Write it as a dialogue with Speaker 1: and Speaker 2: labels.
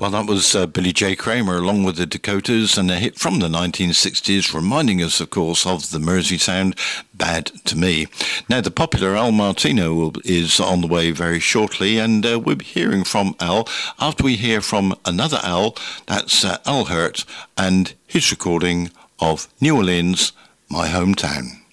Speaker 1: Well, that was Billy J. Kramer along with the Dakotas and a hit from the 1960s, reminding us, of course, of the Mersey sound, Bad to Me. Now, the popular Al Martino is on the way very shortly, and we'll be hearing from Al after we hear from another Al, that's Al Hirt, and his recording of New Orleans, My Hometown.